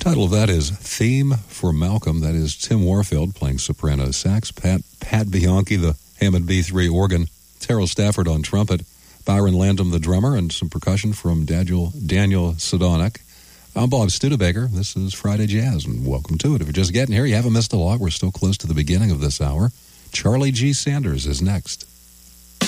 Title of that is Theme for Malcolm. That is Tim Warfield playing soprano sax, Pat Bianchi, the Hammond B3 organ, Terrell Stafford on trumpet, Byron Landum, the drummer, and some percussion from Daniel Sedonic. I'm Bob Studebaker. This is Friday Jazz, and welcome to it. If you're just getting here, you haven't missed a lot. We're still close to the beginning of this hour. Charlie G. Sanders is next.